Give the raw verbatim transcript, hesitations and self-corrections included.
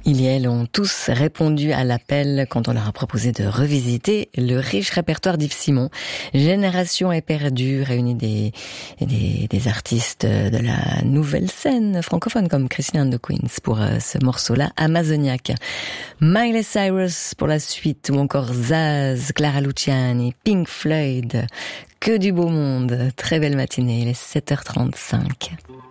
Ils et elles ont tous répondu à l'appel quand on leur a proposé de revisiter le riche répertoire d'Yves Simon. Génération éperdue réunit des, des, des artistes de la nouvelle scène francophone comme Christine and the Queens pour euh, ce morceau-là, Amazoniaque. Miley Cyrus pour la suite ou encore Zaz, Clara Luciani, Pink Floyd. Que du beau monde. Très belle matinée, il est sept heures trente-cinq.